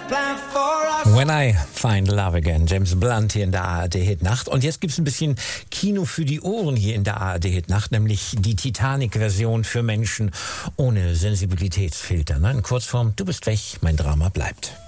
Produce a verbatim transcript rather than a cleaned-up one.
When I Find Love Again, James Blunt hier in der A R D-Hit-Nacht. Und jetzt gibt's ein bisschen Kino für die Ohren hier in der A R D-Hit-Nacht, nämlich die Titanic-Version für Menschen ohne Sensibilitätsfilter. Ne? In Kurzform, du bist weg, mein Drama bleibt.